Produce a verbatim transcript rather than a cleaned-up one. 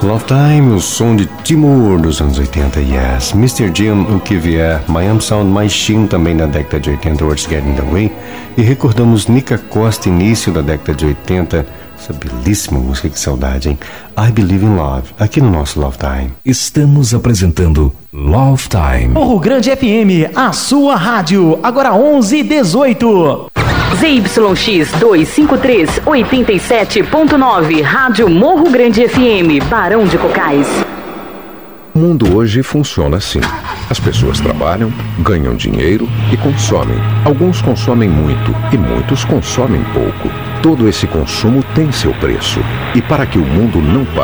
Love Time, o som de Timur dos anos oitenta, yes. mister Jim, o que vier, Miami Sound Machine também na década de oitenta, What's Getting in the Way. E recordamos Nica Costa, início da década de oitenta, essa belíssima música, que saudade, hein? I Believe in Love, aqui no nosso Love Time. Estamos apresentando Love Time. Morro Grande F M, a sua rádio, agora onze e dezoito. Z Y X duzentos e cinquenta e três, oitenta e sete ponto nove, Rádio Morro Grande F M, Barão de Cocais. O mundo hoje funciona assim. As pessoas trabalham, ganham dinheiro e consomem. Alguns consomem muito e muitos consomem pouco. Todo esse consumo tem seu preço. E para que o mundo não pare